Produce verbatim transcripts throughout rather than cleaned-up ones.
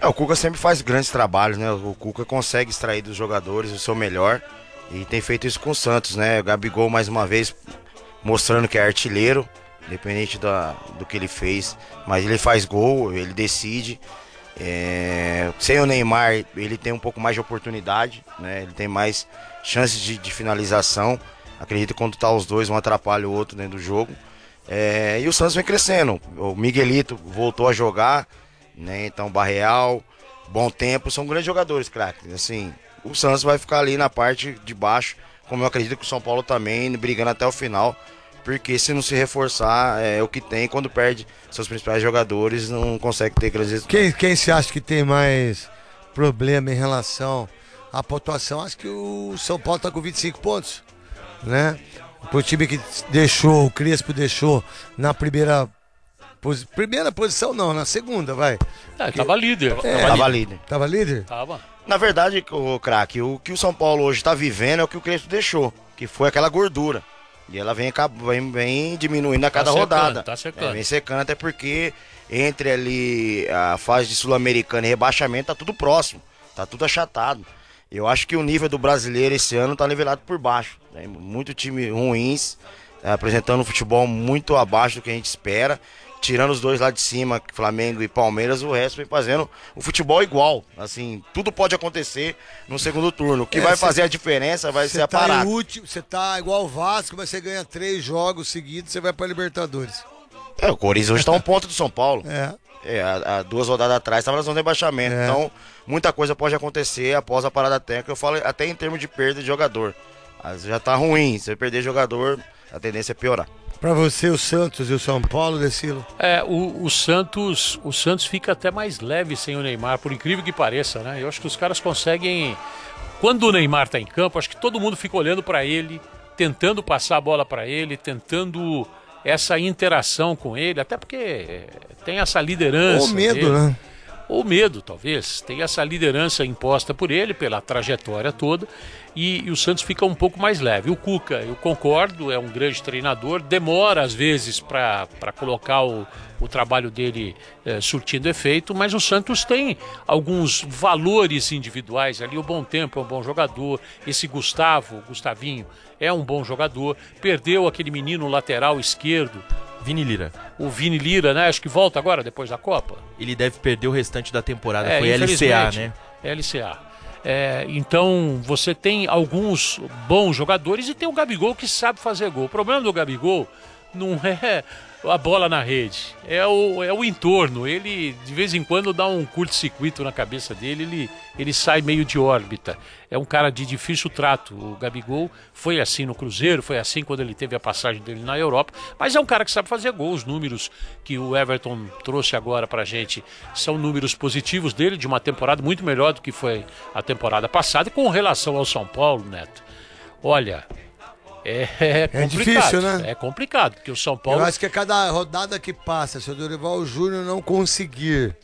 É, o Cuca sempre faz grandes trabalhos, né? O Cuca consegue extrair dos jogadores o seu melhor e tem feito isso com o Santos, né? O Gabigol, mais uma vez, mostrando que é artilheiro, independente da, do que ele fez, mas ele faz gol, ele decide. É, sem o Neymar, ele tem um pouco mais de oportunidade, né? Ele tem mais chances de, de finalização. Acredito que quando tá os dois, um atrapalha o outro dentro do jogo. É, e o Santos vem crescendo. O Miguelito voltou a jogar, né? Então, Barreal, Bom Tempo, são grandes jogadores, craque. Assim, o Santos vai ficar ali na parte de baixo, como eu acredito que o São Paulo também, brigando até o final. Porque se não se reforçar, é o que tem, quando perde seus principais jogadores, não consegue ter grandes resultados. Quem, quem você acha que tem mais problema em relação à pontuação? Acho que o São Paulo está com vinte e cinco pontos, né? O time que deixou, o Crespo deixou na primeira posi- primeira posição, não, na segunda, vai. É, tava líder. É, Tava tava líder. líder. Tava líder? Tava. Na verdade, o craque, o que o São Paulo hoje está vivendo é o que o Crespo deixou, que foi aquela gordura. E ela vem, vem, vem diminuindo a cada Tá secando, rodada. tá secando. É, vem secando, até porque entre ali a fase de Sul-Americana e rebaixamento tá tudo próximo, tá tudo achatado. Eu acho que o nível do brasileiro esse ano tá nivelado por baixo. Tem muito time ruins, é, apresentando um futebol muito abaixo do que a gente espera. Tirando os dois lá de cima, Flamengo e Palmeiras, o resto vem fazendo o futebol igual. Assim, tudo pode acontecer no segundo turno. O que É, vai cê- fazer a diferença vai ser a tá parada. Você tá igual o Vasco, mas você ganha três jogos seguidos, você vai pra Libertadores. É, o Corinthians hoje tá um ponto do São Paulo. É. É, há, há duas rodadas atrás estava na zona de rebaixamento. É. Então, muita coisa pode acontecer após a parada técnica. Eu falo até em termos de perda de jogador. Mas já tá ruim. Se você perder jogador, a tendência é piorar. Pra você, o Santos e o São Paulo, Decilo? É, o, o Santos, o Santos fica até mais leve sem o Neymar, por incrível que pareça, né? Eu acho que os caras conseguem. Quando o Neymar tá em campo, acho que todo mundo fica olhando pra ele, tentando passar a bola pra ele, tentando essa interação com ele, até porque tem essa liderança. Ou medo, dele. né? Ou medo, talvez. Tem essa liderança imposta por ele, pela trajetória toda, e, e o Santos fica um pouco mais leve. O Cuca, eu concordo, é um grande treinador, demora às vezes para colocar o, o trabalho dele eh, surtindo efeito, mas o Santos tem alguns valores individuais ali. O Bom Tempo é um bom jogador, esse Gustavo, o Gustavinho, é um bom jogador, perdeu aquele menino lateral esquerdo, Vini Lira. o Vini Lira, né? Acho que volta agora, depois da Copa. Ele deve perder o restante da temporada. É, Foi L C A, infelizmente, né? L C A. É, então você tem alguns bons jogadores e tem o Gabigol que sabe fazer gol. O problema do Gabigol não é a bola na rede, é o, é o entorno. Ele de vez em quando dá um curto-circuito na cabeça dele, ele, ele sai meio de órbita. É um cara de difícil trato. O Gabigol foi assim no Cruzeiro, foi assim quando ele teve a passagem dele na Europa, mas é um cara que sabe fazer gol. Os números que o Everton trouxe agora pra gente são números positivos dele, de uma temporada muito melhor do que foi a temporada passada. E com relação ao São Paulo, Neto, olha, é, é complicado. difícil, né? É complicado, porque o São Paulo... Eu acho que a cada rodada que passa, se o Dorival Júnior não conseguir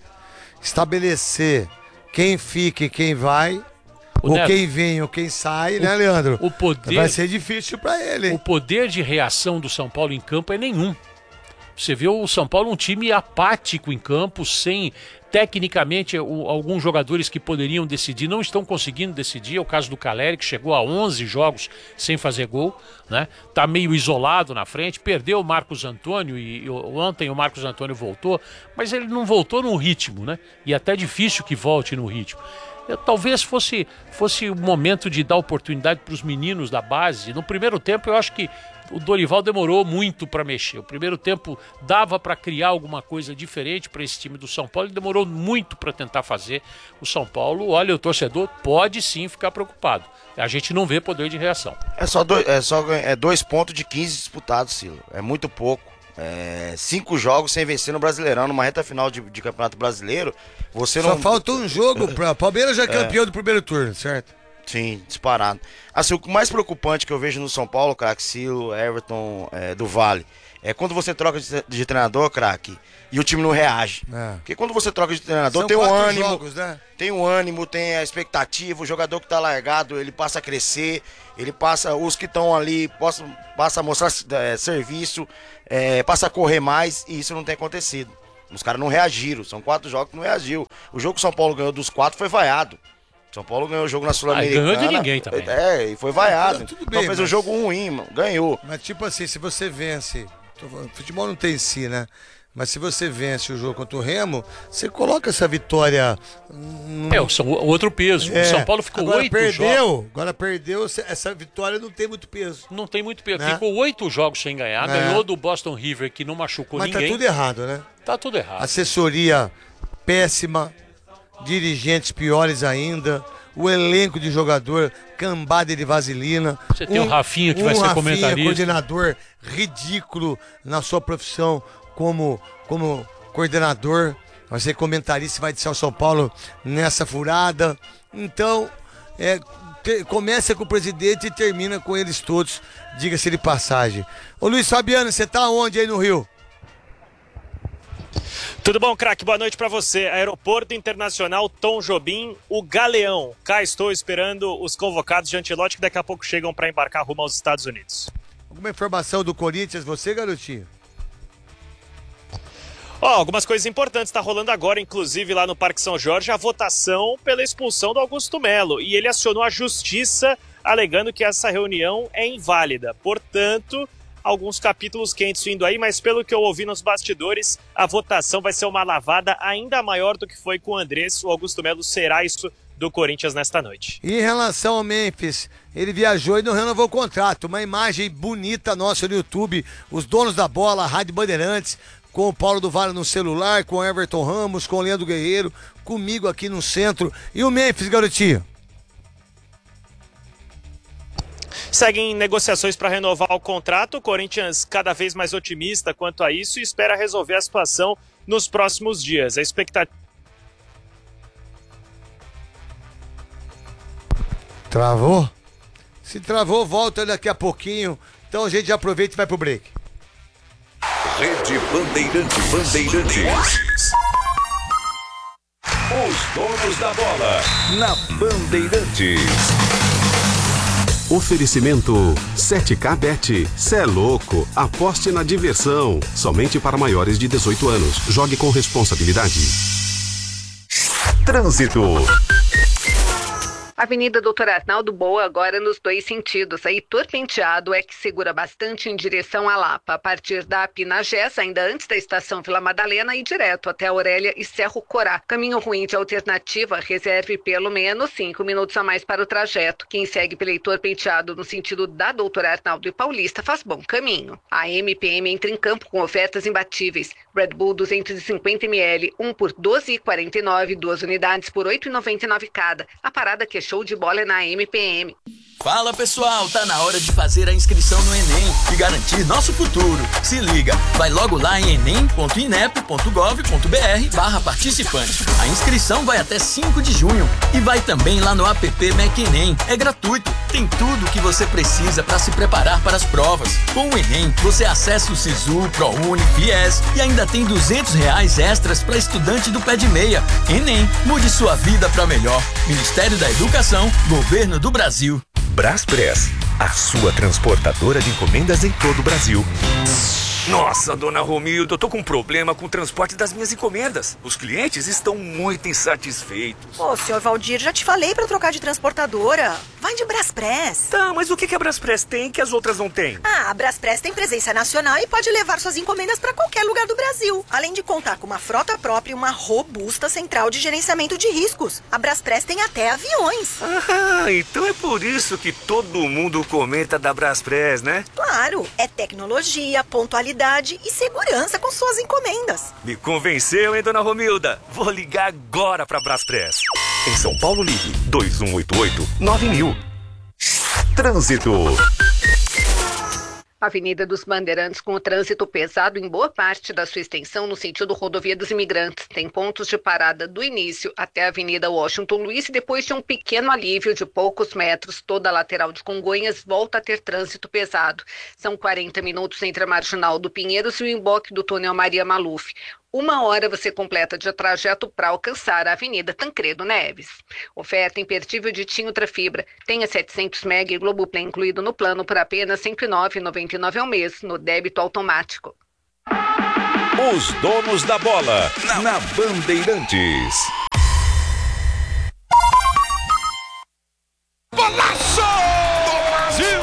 estabelecer quem fica e quem vai, O ou Neto, quem vem ou quem sai, né, Leandro? o poder... Vai ser difícil pra ele. O poder de reação do São Paulo em campo é nenhum. Você vê o São Paulo um time apático em campo, sem, tecnicamente, o, alguns jogadores que poderiam decidir não estão conseguindo decidir. É o caso do Caleri, que chegou a onze jogos sem fazer gol, né? Tá meio isolado na frente, perdeu o Marcos Antônio e, e ontem o Marcos Antônio voltou, mas ele não voltou no ritmo, né? E até difícil que volte no ritmo. Eu, talvez fosse, fosse o momento de dar oportunidade para os meninos da base. No primeiro tempo, eu acho que o Dorival demorou muito para mexer. O primeiro tempo dava para criar alguma coisa diferente para esse time do São Paulo. Ele demorou muito para tentar fazer. O São Paulo, olha, o torcedor pode sim ficar preocupado. A gente não vê poder de reação. É só dois, é só é dois pontos de quinze disputados, Silo. É muito pouco. É, cinco jogos sem vencer no Brasileirão, numa reta final de, de Campeonato Brasileiro. Você Só não... falta um jogo pra... Palmeiras já é campeão do primeiro turno, certo? Sim, disparado. Assim, o mais preocupante que eu vejo no São Paulo, craque, Silo, Everton, é, do Vale, é quando você troca de, de treinador, craque, e o time não reage. É. Porque quando você troca de treinador, São tem um quatro ânimo, jogos, né? tem um ânimo, tem a expectativa, o jogador que tá largado, ele passa a crescer, ele passa, os que estão ali, passa, passa a mostrar é, serviço, é, passa a correr mais, e isso não tem acontecido. Os caras não reagiram. São quatro jogos que não reagiu. O jogo que o São Paulo ganhou dos quatro foi vaiado. São Paulo ganhou o jogo na Sul-Americana. Ah, ganhou de ninguém também. É, e foi vaiado. Não, tudo então bem, fez mas... um jogo ruim, mano. Ganhou. Mas tipo assim, se você vence... tô falando, futebol não tem si, né? Mas se você vence o jogo contra o Remo, você coloca essa vitória... Num... É, o São- o outro peso. É. O São Paulo ficou Agora oito perdeu, jogos. agora perdeu, essa vitória não tem muito peso. Não tem muito peso. Né? Ficou oito jogos sem ganhar. É. Ganhou do Boston River, que não machucou Mas ninguém. tá tudo errado, né? Tá tudo errado. Assessoria péssima, dirigentes piores ainda, o elenco de jogador cambada de vaselina. Você tem o Rafinha, que vai ser Rafinha, comentarista. coordenador ridículo na sua profissão como, como coordenador. Vai ser comentarista, vai de São Paulo nessa furada. Então, é, te- começa com o presidente e termina com eles todos, diga-se de passagem. Ô Luiz Fabiano, você tá onde aí no Rio? Tudo bom, craque? Boa noite pra você. Aeroporto Internacional Tom Jobim, o Galeão. Cá estou esperando os convocados de Ancelotti que daqui a pouco chegam para embarcar rumo aos Estados Unidos. Alguma informação do Corinthians, você, garotinho? Ó, algumas coisas importantes está rolando agora, inclusive lá no Parque São Jorge, a votação pela expulsão do Augusto Melo. E ele acionou a justiça alegando que essa reunião é inválida. Portanto, alguns capítulos quentes vindo aí, mas pelo que eu ouvi nos bastidores, a votação vai ser uma lavada ainda maior do que foi com o Andrés. O Augusto Melo será isso do Corinthians nesta noite. E em relação ao Memphis, ele viajou e não renovou o contrato. Uma imagem bonita nossa no YouTube, os donos da bola, a Rádio Bandeirantes, com o Paulo do Vale no celular, com o Everton Ramos, com o Leandro Guerreiro, comigo aqui no centro. E o Memphis, garotinho? Seguem negociações para renovar o contrato. O Corinthians cada vez mais otimista quanto a isso e espera resolver a situação nos próximos dias. A expectativa... Travou? Se travou, volta daqui a pouquinho. Então a gente já aproveita e vai pro break. Rede Bandeirante Bandeirantes. Os donos da bola na Bandeirantes. Oferecimento sete K Bet. Cê é louco. Aposte na diversão. Somente para maiores de dezoito anos. Jogue com responsabilidade. Trânsito. Avenida Doutor Arnaldo Boa agora nos dois sentidos. A Heitor Penteado é que segura bastante em direção à Lapa. A partir da Pinagés, ainda antes da estação Vila Madalena e direto até Aurélia e Cerro Corá. Caminho ruim de alternativa, reserve pelo menos cinco minutos a mais para o trajeto. Quem segue pelo Heitor Penteado no sentido da Doutor Arnaldo e Paulista faz bom caminho. A M P M entra em campo com ofertas imbatíveis. Red Bull duzentos e cinquenta mililitros, um por doze reais e quarenta e nove centavos, duas unidades por oito reais e noventa e nove centavos cada. A parada que é show de bola é na M P M. Fala pessoal, tá na hora de fazer a inscrição no Enem e garantir nosso futuro. Se liga, vai logo lá em enem ponto inep ponto gov ponto br barra participante. A inscrição vai até cinco de junho e vai também lá no app Mac Enem. É gratuito, tem tudo o que você precisa para se preparar para as provas. Com o Enem, você acessa o Sisu, ProUni, Fies e ainda tem duzentos reais extras para estudante do pé de meia. Enem, mude sua vida para melhor. Ministério da Educação, Governo do Brasil. Braspress, a sua transportadora de encomendas em todo o Brasil. Nossa, dona Romilda, eu tô com um problema com o transporte das minhas encomendas. Os clientes estão muito insatisfeitos. Ô, senhor Valdir, já te falei pra trocar de transportadora. Vai de Braspress. Tá, mas o que que a Braspress tem que as outras não têm? Ah, a Braspress tem presença nacional e pode levar suas encomendas pra qualquer lugar do Brasil. Além de contar com uma frota própria e uma robusta central de gerenciamento de riscos. A Braspress tem até aviões. Ah, então é por isso que todo mundo comenta da Braspress, né? Claro, é tecnologia, pontualidade e segurança com suas encomendas. Me convenceu, hein, dona Romilda? Vou ligar agora pra Braspress. Em São Paulo, ligue dois um oito oito nove mil. Trânsito. Avenida dos Bandeirantes com o trânsito pesado em boa parte da sua extensão no sentido rodovia dos Imigrantes. Tem pontos de parada do início até a Avenida Washington Luiz e depois de um pequeno alívio de poucos metros, toda a lateral de Congonhas volta a ter trânsito pesado. São quarenta minutos entre a Marginal do Pinheiros e o emboque do túnel Maria Maluf. Uma hora você completa de trajeto para alcançar a Avenida Tancredo Neves. Oferta imperdível de TIM Ultrafibra. Tenha setecentos mega e Globoplay incluído no plano por apenas cento e nove reais e noventa e nove centavos ao mês, no débito automático. Os donos da bola, na Bandeirantes. Golaço do Brasil!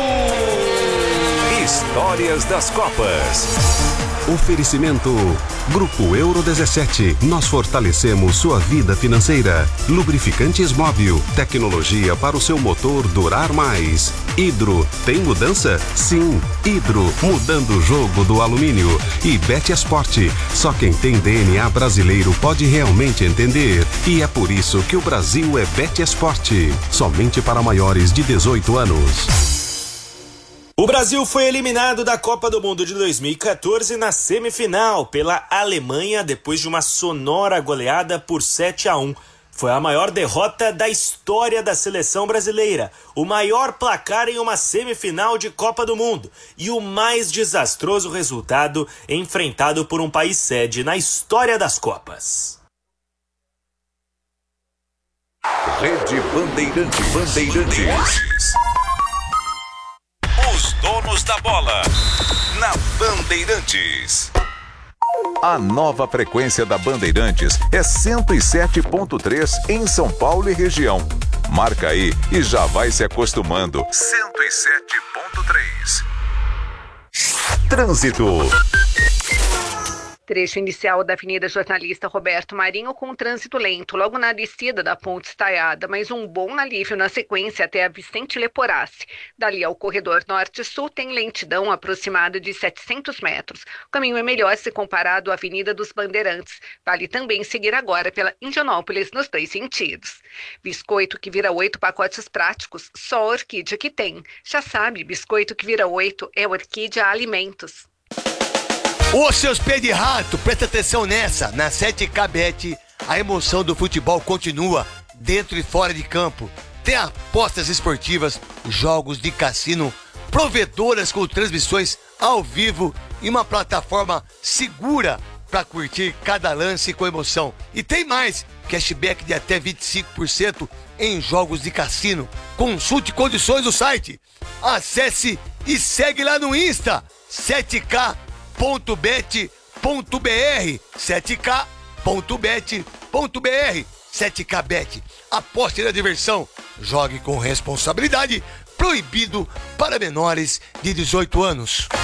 Histórias das Copas. Oferecimento Grupo Euro dezessete. Nós fortalecemos sua vida financeira. Lubrificantes Móbil. Tecnologia para o seu motor durar mais. Hidro. Tem mudança? Sim. Hidro. Mudando o jogo do alumínio. E Betesport. Só quem tem D N A brasileiro pode realmente entender. E é por isso que o Brasil é Betesport. Somente para maiores de dezoito anos. O Brasil foi eliminado da Copa do Mundo de dois mil e quatorze na semifinal pela Alemanha depois de uma sonora goleada por sete a um. Foi a maior derrota da história da seleção brasileira, o maior placar em uma semifinal de Copa do Mundo e o mais desastroso resultado enfrentado por um país sede na história das Copas. Rede Bandeirantes. Bandeirantes. Os donos da bola, na Bandeirantes. A nova frequência da Bandeirantes é cento e sete ponto três em São Paulo e região. Marca aí e já vai se acostumando. cento e sete ponto três. Trânsito. Trecho inicial da Avenida Jornalista Roberto Marinho com trânsito lento, logo na descida da Ponte Estaiada, mas um bom alívio na sequência até a Vicente Leporassi. Dali ao corredor norte-sul tem lentidão aproximada de setecentos metros. O caminho é melhor se comparado à Avenida dos Bandeirantes. Vale também seguir agora pela Indianópolis nos dois sentidos. Biscoito que vira oito pacotes práticos, só a Orquídea que tem. Já sabe, biscoito que vira oito é Orquídea Alimentos. Ô, seus pés de rato, presta atenção nessa. Na sete K Bet, a emoção do futebol continua dentro e fora de campo. Tem apostas esportivas, jogos de cassino, provedoras com transmissões ao vivo e uma plataforma segura para curtir cada lance com emoção. E tem mais, cashback de até vinte e cinco por cento em jogos de cassino. Consulte condições do site. Acesse e segue lá no Insta, sete K ponto bet ponto br, sete K ponto bet ponto br. sete K Bet, aposte na diversão, jogue com responsabilidade, proibido para menores de dezoito anos.